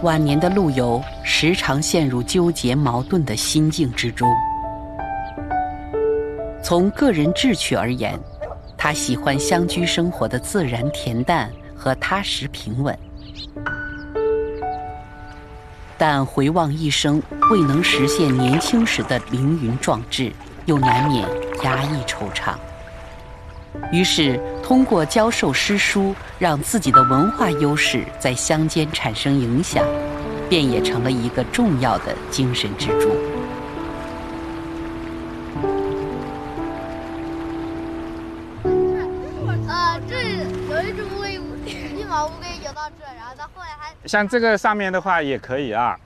晚年的陆游时常陷入纠结矛盾的心境之中。从个人志趣而言，他喜欢乡居生活的自然恬淡和踏实平稳，但回望一生未能实现年轻时的凌云壮志，又难免压抑惆怅。于是通过教授诗书，让自己的文化优势在乡间产生影响，便也成了一个重要的精神支柱。 这有一只乌龟，一毛乌龟游到这，然后到后来还像这个上面的话也可以啊，